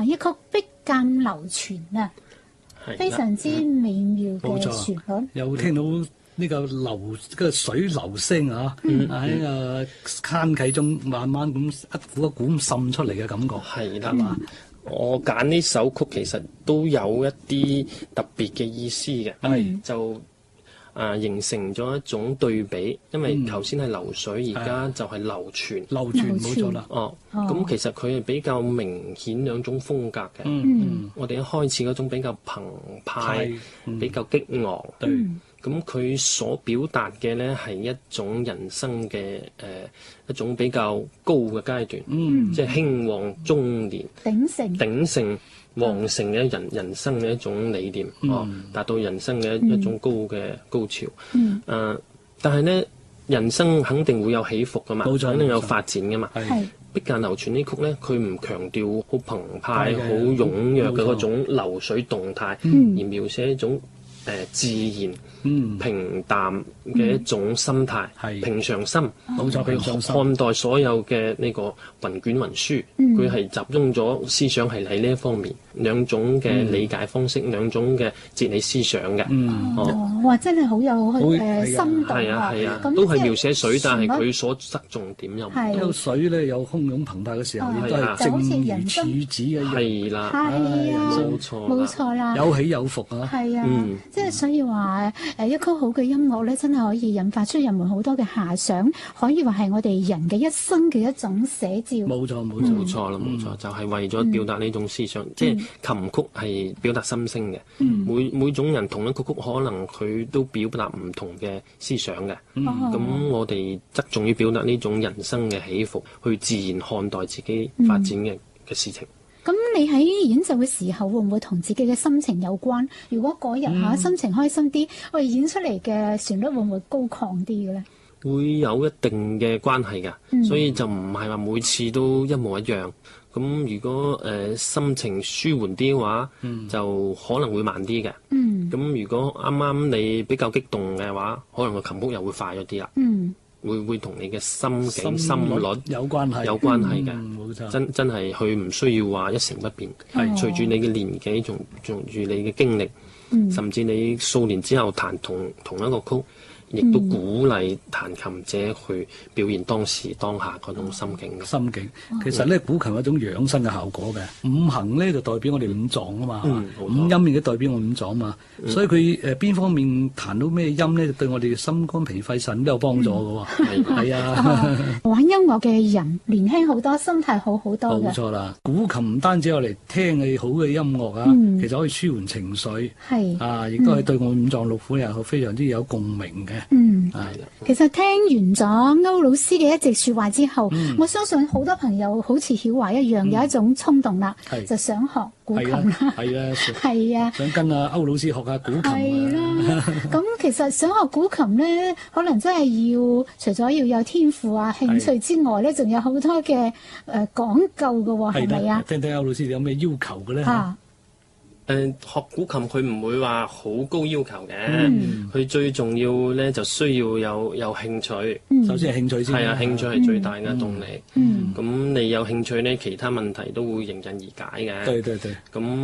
一曲碧澗流泉啊，非常之美妙嘅旋律。 又聽到呢個水流聲啊，喺個坑溪中慢慢咁一股一股咁滲出嚟嘅感覺。 係啦嘛，我揀呢首曲其實都有一啲特別嘅意思嘅，就形成咗一種對比，因為頭先係流水，而家就係流泉。 流泉冇錯啦。 咁其實佢係比較明顯兩種風格嘅。我哋一開始嗰種比較澎湃，比較激昂。咁佢所表達嘅呢係一種人生嘅一種比較高嘅階段，即係興旺中年、鼎盛、旺盛嘅人生嘅一種理念，達到人生嘅一種高潮。但係呢，人生肯定會有起伏噶嘛，肯定有發展噶嘛。碧澗流泉呢曲呢，佢唔強調好澎湃、好踴躍嘅嗰種流水動態，而描寫一種自然、平淡嘅一種心態，平常心。 冇錯， 去看待所有嘅呢個雲捲雲舒，佢係集中咗思想係喺呢一方面，兩種嘅理解方式，兩種嘅哲理思想嘅。 哇，真係好有深度啊！ 係啊，都係描寫水，但係佢所側重點又唔同。 有水咧，有洶湧澎湃嘅時候，亦都係正如處子嘅。 係啦， 冇錯啦， 有起有伏啊！ 係啊，即係所以話一曲好嘅音樂咧，真係可以引發出人們好多嘅遐想，可以話係我哋人嘅一生嘅一種寫照。 冇錯啦，冇錯，就係為咗表達呢種思想，即係琴曲係表達心聲嘅。每種人同一個曲，可能佢都表達唔同嘅思想嘅。咁我哋側重於表達呢種人生嘅起伏，去自然看待自己發展嘅事情。 咁你喺演奏嘅時候，會唔會同自己嘅心情有關？如果嗰日心情開心啲，我哋演出嚟嘅旋律會唔會高亢啲嘅咧？ 會有一定嘅關係㗎，所以就唔係話每次都一模一樣。咁如果心情舒緩啲嘅話，就可能會慢啲嘅。咁如果啱啱你比較激動嘅話，可能個琴曲又會快咗啲啦。會同你嘅心境、心率有關係嘅。冇錯，真係佢唔需要話一成不變。隨住你嘅年紀，隨住你嘅經歷，甚至你數年之後彈同一個曲，亦都鼓勵彈琴者去表現當時當下嗰種心境。 其實咧，古琴有一種養生嘅效果嘅。五行咧就代表我哋五臟啊嘛，五音亦都代表我五臟啊嘛。所以佢邊方面彈到咩音咧，對我哋嘅心肝脾肺腎都有幫助嘅喎。係啊， 玩音樂嘅人年輕好多，心態好好多嘅。 冇錯啦，古琴唔單止有嚟聽嘅好嘅音樂啊，其實可以舒緩情緒。亦都係對我五臟六腑又非常之有共鳴嘅。 其實聽完咗歐老師嘅一席說話之後，我相信好多朋友好似曉華一樣，有一種衝動啦，就想學古琴啦。係啊， 想跟阿歐老師學下古琴。 係啦，咁其實想學古琴咧，可能真係要除咗要有天賦啊、興趣之外咧，仲有好多嘅講究嘅喎，係咪啊？ 聽聽歐老師有咩要求嘅咧？ 學古琴佢唔會話好高要求嘅，佢最重要咧就需要有興趣。 首先係興趣先。係啊，興趣係最大嘅動力。咁你有興趣咧，其他問題都會迎刃而解嘅。 對。咁